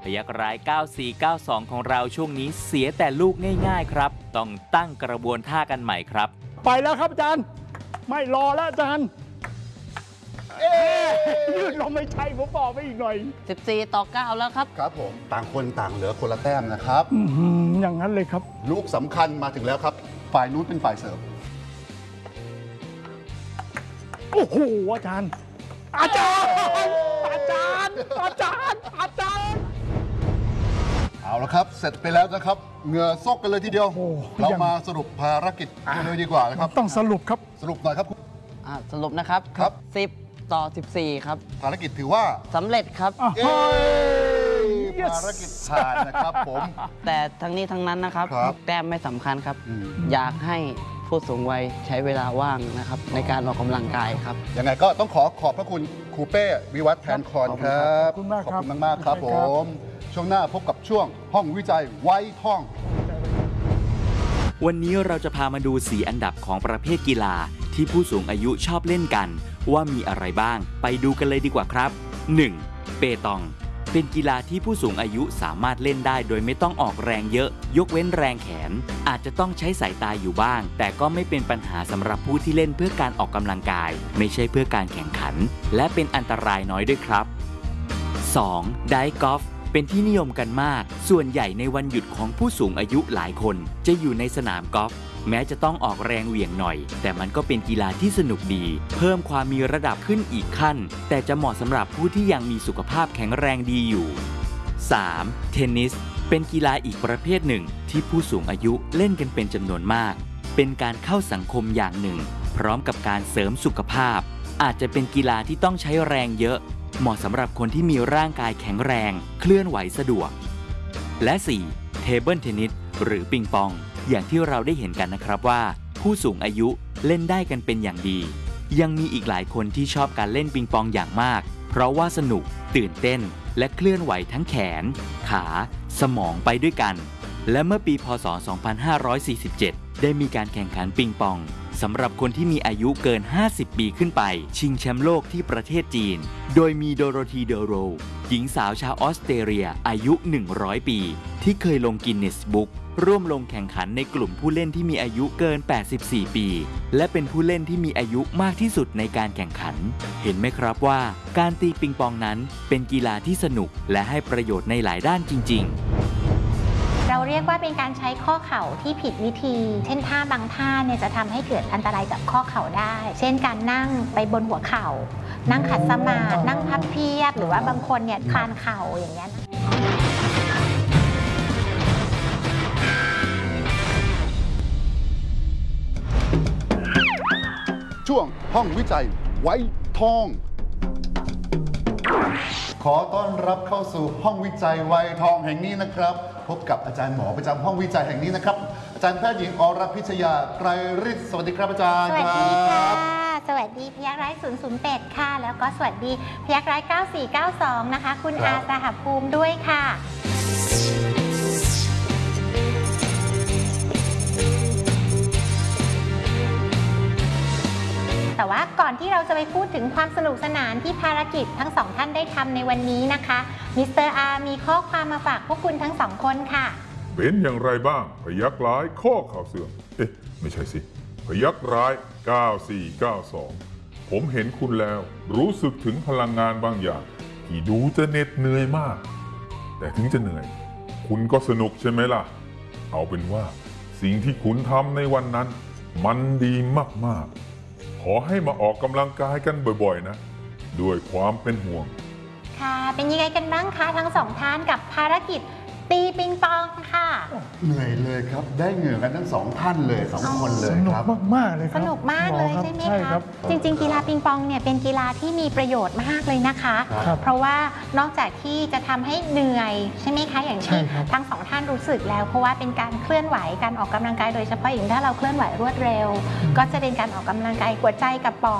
พยัคฆ์ร้าย 9492 ของเราช่วงนี้เสียแต่ลูกง่ายๆครับต้องตั้งกระบวนท่ากันใหม่ครับไปแล้วครับอาจารย์ไม่รอแล้วอาจารย์ยืดลมไม่ใช่ผมบอกไปอีกหน่อย 14-9แล้วครับครับผมต่างคนต่างเหลือคนละแต้มนะครับอย่างนั้นเลยครับลูกสำคัญมาถึงแล้วครับฝ่ายนู้นเป็นฝ่ายเสิร์ฟโอ้โหอาจารย์เอาละครับเสร็จไปแล้วนะครับเหงื่อซกกันเลยทีเดียวเรามาสรุปภารกิจกันเลยดีกว่านะครับต้องสรุปครับสรุปหน่อยครับสรุปนะครับครับ 10-14ครับภารกิจถือว่าสำเร็จครับภารกิจผ่านนะครับผมแต่ทั้งนี้ทั้งนั้นนะครับแต้มไม่สำคัญครับอยากให้ผู้สูงวัยใช้เวลาว่างนะครับในการออกกำลังกายครับยังไงก็ต้องขอบพระคุณครูเป้วิวัฒน์แทนคอนครับขอบคุณมากครับขอบคุณมากครับผมช่วงหน้าพบกับช่วงห้องวิจัยไว้ท่องวันนี้เราจะพามาดู4อันดับของประเภทกีฬาที่ผู้สูงอายุชอบเล่นกันว่ามีอะไรบ้างไปดูกันเลยดีกว่าครับ 1. เปตองเป็นกีฬาที่ผู้สูงอายุสามารถเล่นได้โดยไม่ต้องออกแรงเยอะยกเว้นแรงแขนอาจจะต้องใช้สายตาอยู่บ้างแต่ก็ไม่เป็นปัญหาสำหรับผู้ที่เล่นเพื่อการออกกำลังกายไม่ใช่เพื่อการแข่งขันและเป็นอันตรายน้อยด้วยครับ 2. ไดฟ์กอล์ฟเป็นที่นิยมกันมากส่วนใหญ่ในวันหยุดของผู้สูงอายุหลายคนจะอยู่ในสนามกอล์ฟแม้จะต้องออกแรงเหวี่ยงหน่อยแต่มันก็เป็นกีฬาที่สนุกดีเพิ่มความมีระดับขึ้นอีกขั้นแต่จะเหมาะสำหรับผู้ที่ยังมีสุขภาพแข็งแรงดีอยู่ 3. เทนนิสเป็นกีฬาอีกประเภทหนึ่งที่ผู้สูงอายุเล่นกันเป็นจำนวนมากเป็นการเข้าสังคมอย่างหนึ่งพร้อมกับการเสริมสุขภาพอาจจะเป็นกีฬาที่ต้องใช้แรงเยอะเหมาะสำหรับคนที่มีร่างกายแข็งแรงเคลื่อนไหวสะดวกและ 4. เทเบิลเทนนิสหรือปิงปองอย่างที่เราได้เห็นกันนะครับว่าผู้สูงอายุเล่นได้กันเป็นอย่างดียังมีอีกหลายคนที่ชอบการเล่นปิงปองอย่างมากเพราะว่าสนุกตื่นเต้นและเคลื่อนไหวทั้งแขนขาสมองไปด้วยกันและเมื่อปีพ.ศ. 2547ได้มีการแข่งขันปิงปองสำหรับคนที่มีอายุเกิน50ปีขึ้นไปชิงแชมป์โลกที่ประเทศจีนโดยมีโดโรธีเดโรหญิงสาวชาวออสเตรเลียอายุ100ปีที่เคยลงกินเนสบุ๊กร่วมลงแข่งขันในกลุ่มผู้เล่นที่มีอายุเกิน84ปีและเป็นผู้เล่นที่มีอายุมากที่สุดในการแข่งขันเห็นไหมครับว่าการตีปิงปองนั้นเป็นกีฬาที่สนุกและให้ประโยชน์ในหลายด้านจริงๆเราเรียกว่าเป็นการใช้ข้อเข่าที่ผิดวิธีเช่นท่าบางท่าเนี่ยจะทำให้เกิดอันตรายกับข้อเข่าได้เช่นการนั่งไปบนหัวเข่านั่งขัดสมาธินั่งพับเพียบหรือว่าบางคนเนี่ยคลานเข่าอย่างเงี้ยช่วงห้องวิจัยไว้ท่องขอต้อนรับเข้าสู่ห้องวิจัยไวยทองแห่งนี้นะครับพบกับอาจารย์หมอประจำห้องวิจัยแห่งนี้นะครับอาจารย์แพทย์หญิงอรพิชยาไกรฤทธิ์สวัสดีครับอาจารย์สวัสดีค่ะสวัสดีพยัคฆ์ร้าย008ค่ะแล้วก็สวัสดีพยัคฆ์ร้าย9492นะคะคุณอาสหภูมิด้วยค่ะแต่ว่าก่อนที่เราจะไปพูดถึงความสนุกสนานที่ภารกิจทั้งสองท่านได้ทำในวันนี้นะคะมิสเตอร์อาร์มีข้อความมาฝากพวกคุณทั้งสองคนค่ะเป็นอย่างไรบ้างพยัคฆ์ร้ายข้อข่าวเสื่อมไม่ใช่สิพยัคฆ์ร้าย9492ผมเห็นคุณแล้วรู้สึกถึงพลังงานบางอย่างที่ดูจะเหน็ดเหนื่อยมากแต่ถึงจะเหนื่อยคุณก็สนุกใช่ไหมล่ะเอาเป็นว่าสิ่งที่คุณทำในวันนั้นมันดีมากๆขอให้มาออกกำลังกายกันบ่อยๆนะด้วยความเป็นห่วงค่ะเป็นยังไงกันบ้างคะทั้งสองท่านกับภารกิจตีปิงปองค่ะเหนื่อยเลยครับได้เหงื่อกันทั้งสองท่านเลยสองคนเลยครับสนุกมากๆเลยครับสนุกมากเลยใช่ไหมคะจริงๆกีฬาปิงปองเนี่ยเป็นกีฬาที่มีประโยชน์มากเลยนะคะเพราะว่านอกจากที่จะทำให้เหนื่อยใช่ไหมคะอย่างที่ทั้งสองท่านรู้สึกแล้วเพราะว่าเป็นการเคลื่อนไหวการออกกำลังกายโดยเฉพาะอย่างถ้าเราเคลื่อนไหวรวดเร็วก็จะเป็นการออกกำลังกายหัวใจกับปอด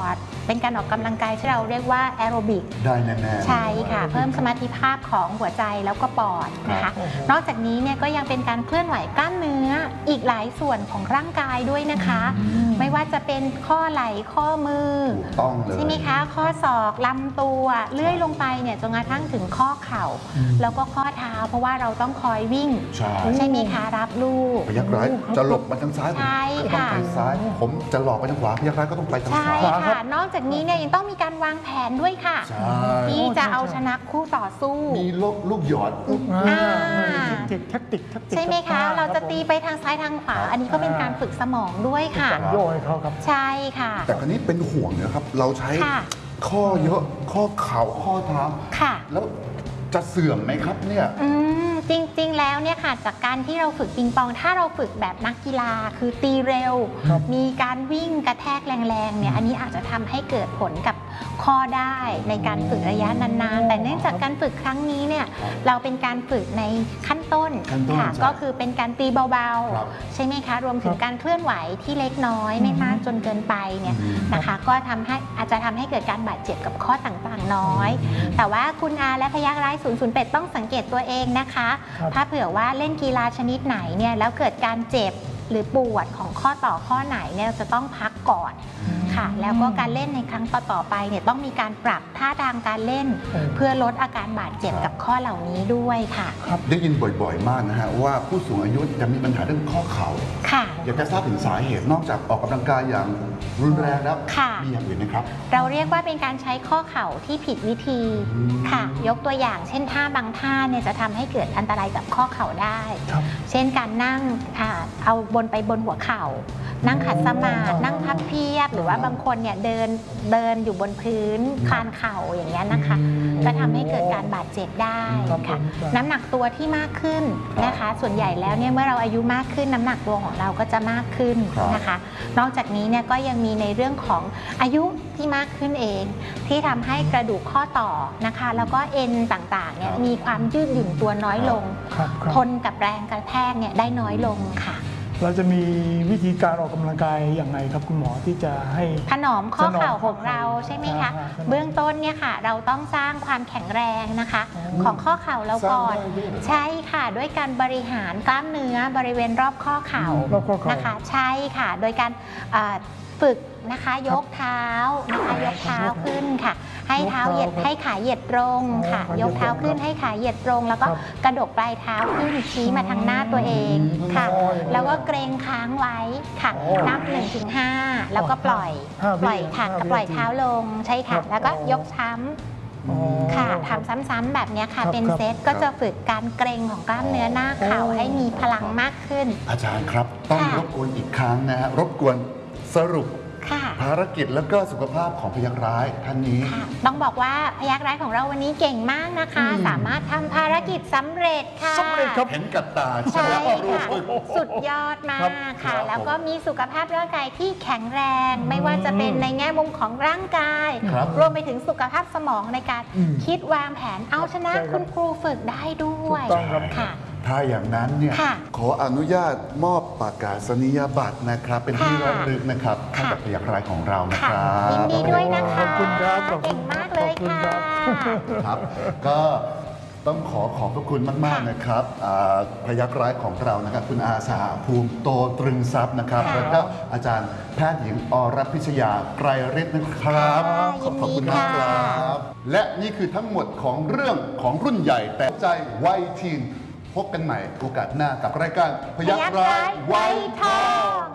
เป็นการออกกำลังกายที่เราเรียกว่าแอโรบิกได้แน่ๆใช่ค่ะ เพิ่มสมรรถภาพของหัวใจแล้วก็ปอดนะคะ นอกจากนี้เนี่ยก็ยังเป็นการเคลื่อนไหวกล้ามเนื้ออีกหลายส่วนของร่างกายด้วยนะคะ ไม่ว่าจะเป็นข้อไหล่ข้อมือถูกต้องเลยใช่ไหมคะ ข้อศอกลำตัวเลื่อยลงไปเนี่ยจนกระทั่งถึงข้อเข่า แล้วก็ข้อเท้า เพราะว่าเราต้องคอยวิ่งใช่ไหมคะรับลูกพยักร้ายจะหลบมาทางซ้ายผมใช่ก็ต้องค่ะไปซ้าย ผมจะหลอกไปทางขวาพยักร้ายก็ต้องไปทางใช่ขวาค่ะ นอกจากนี้เนี่ยยังต้องมีการวางแผนด้วยค่ะใช่ที่จะเอาชนะคู่ต่อสู้มีลูกหยอดแท็กติกใช่ไหมคะ เราจะตีไปทางซ้ายทางขวา อันนี้ก็เป็นการฝึกสมองด้วยค่ะการโยกให้เขาครับใช่ค่ะแต่คราวนี้เป็นห่วงนะครับ เราใช้ค่ะข้อเยอะข้อเข่าข้อเท้าค่ะแล้วจะเสื่อมไหมครับเนี่ยจริงๆ แล้วเนี่ยค่ะจากการที่เราฝึกปิงปอง ถ้าเราฝึกแบบนักกีฬาคือตีเร็วครับมีการวิ่งกระแทกแรงๆเนี่ยอันนี้อาจจะทำให้เกิดผลกับข้อได้ในการฝึกระยะนานๆ แต่เนื่องจากการฝึกครั้งนี้เนี่ยเราเป็นการฝึกในขั้นต้นขั้นต้นค่ะใช่ก็คือเป็นการตีเบาครับๆ ใช่ไหมคะ รวมถึงการเคลื่อนไหวที่เล็กน้อยไม่มากจนเกินไปเนี่ยนะคะ ก็อาจจะทำให้เกิดการบาดเจ็บกับข้อต่างๆน้อย แต่ว่าคุณอาและพยักร้าย008ต้องสังเกตตัวเองนะคะครับถ้าเผื่อว่าเล่นกีฬาชนิดไหนเนี่ยแล้วเกิดการเจ็บหรือปวดของข้อต่อข้อไหนเนี่ยจะต้องพักก่อนค่ะ แล้วก็การเล่นในครั้งต่อๆไปเนี่ยต้องมีการปรับท่าทางการเล่น เพื่อลดอาการบาดเจ็บกับข้อเหล่านี้ด้วยค่ะได้ยินบ่อยๆ มากนะฮะว่าผู้สูงอายุจะมีปัญหาเรื่องข้อเข่าค่ะอยากจะทราบถึงสาเหตุนอกจากออกกำลังกายอย่างรุนแรงแล้วค่ะมีอย่างอื่นไหมครับเราเรียกว่าเป็นการใช้ข้อเข่าที่ผิดวิธีค่ะ ยกตัวอย่างเช่นท่าบางท่าเนี่ยจะทำให้เกิดอันตรายกับข้อเข่าได้ครับเช่นการนั่งเอาไปบนหัวเข่า นั่งขัดสมาธินั่งพับเพียบ หรือว่าบางคนเนี่ยเดินอยู่บนพื้นคลานเข่าอย่างเงี้ยนะคะ ก็ทำให้เกิดการบาดเจ็บได้ครับค่ะผมน้ำหนักตัวที่มากขึ้นนะคะ ส่วนใหญ่แล้วเนี่ยเมื่อเราอายุมากขึ้นน้ำหนักตัวของเราก็จะมากขึ้นนะคะ นอกจากนี้เนี่ยก็ยังมีในเรื่องของอายุที่มากขึ้นเอง ที่ทำให้กระดูกข้อต่อนะคะ แล้วก็เอ็นต่างๆเนี่ยมีความยืดหยุ่นตัวน้อยลงครับทนกับแรงกระแทกเนี่ยได้น้อยลงค่ะเราจะมีวิธีการออกกำลังกายอย่างไรครับคุณหมอที่จะให้ถนอมข้อเข่าถนอมข้ขอองเข่าเราใช่ไหมคะถนอมเบื้องต้นเนี่ยค่ะ เราต้องสร้างความแข็งแรงนะคะ ของข้อเข่าเราก่อนสร้างได้ด้วยเหรอใช่ค่ะ ด้วยการบริหารกล้ามเนื้อบริเวณรอบข้อเข่ารอบข้อเข่านนะคะ ใช่ค่ะ โดยการฝึกนะคะยกเท้านะคะยกเท้าขึ้นค่ะ ให้เท้าเหยียดให้ขาเหยียดตรงค่ะอ๋อยกเท้าขึ้นให้ขาเหยียดตรง แล้วก็ครับกระดกปลายเท้าขึ้นชี้มาทางหน้าตัวเองค่ะอ๋อแล้วก็เกรงค้างไว้ค่ะอ๋อนับ 1-5 แล้วก็ปล่อยห้าวิปล่อยค่ะห้าวิปล่อยเท้าลงใช่ครัค่ะบแล้วก็อ๋อยกช้อ๋อำค่ะทำซ้ำๆแบบเนี้ยค่ะครับเป็นครับเซตก็จะฝึกการเกร็งของกล้ามเนื้อหน้าเข่าให้มีพลังมากขึ้นอาจารย์ครับ ต้องค่ะรบกวนอีกครั้งนะฮะรบกวนสรุปค่ะภารกิจแล้วก็สุขภาพของพยักร้ายท่านนี้ค่ะ ต้องบอกว่าพยักร้ายของเราวันนี้เก่งมากนะคะ สามารถทำภารกิจสำเร็จค่ะสำเร็จครับเห็นกับตาใช่ไหมรูปค่ะฝึกสุดยอดมาครักบค่ะครับแล้วก็มีสุขภาพร่างกายที่แข็งแรง ไม่ว่าจะเป็นในแง่มุมของร่างกายครับรวมไปถึงสุขภาพสมองในการคิดวางแผนเอาชนะใช่ครับคุณครูฝึกได้ด้วยถูกต้องครับค่ะถ้าอย่างนั้นเนี่ยค่ะขออนุญาตมอบประกาศนียบัตรนะครับ เป็นที่ค่ะระลึกนะครับให้กับพยักร้ายของเรานะค่ะครับยินดีด้วยนะคะขอบคุณครับขอบคุณเก่งมากเลยขอบคุณค่ะครับครับ ก็ต้องขอบพระคุณมากๆนะครับพยักร้ายของเรานะครับ คุณอาสาภูมิโตตรึงทรัพย์นะครับค่ะแล้วก็อาจารย์แพทย์หญิงอรพิชยาไกรฤทธิ์นะครับค่ะขอบคุณยินดีมากคค่ะรับ และนี่คือทั้งหมดของเรื่องของรุ่นใหญ่แต่ใจวัยทีนพบกันใหม่โอกาสหน้ากับรายการพยักร้ายวัยทอง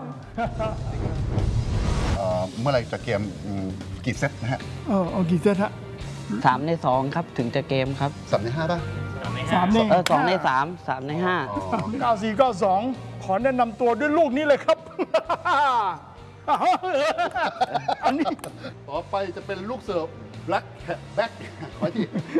เมื่อไหรจะเกมกี่เซตนะฮะเอากี่เซตฮะ 3 ใน 2 ครับ ถึงจะเกมครับ 3 ใน 5 ป่ะ 3 ใน 2 ใน 3 3 ใน 5 9492 ขอแนะนำตัวด้วยลูกนี้เลยครับ อันนี้ต่อไปจะเป็นลูกเสิร์ฟแบล็คขอที